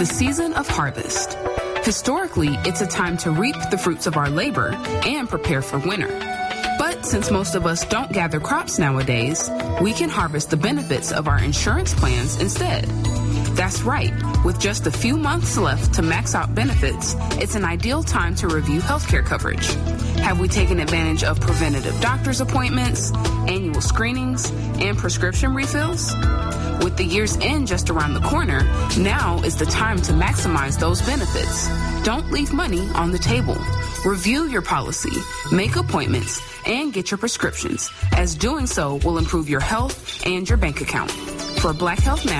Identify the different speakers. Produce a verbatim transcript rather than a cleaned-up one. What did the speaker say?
Speaker 1: the season of harvest. Historically, it's a time to reap the fruits of our labor and prepare for winter. But since most of us don't gather crops nowadays, we can harvest the benefits of our insurance plans instead. That's right. With just a few months left to max out benefits, it's an ideal time to review healthcare coverage. Have we taken advantage of preventative doctor's appointments, annual screenings, and prescription refills? With the year's end just around the corner, now is the time to maximize those benefits. Don't leave money on the table. Review your policy, make appointments, and get your prescriptions, as doing so will improve your health and your bank account. For Black Health Now,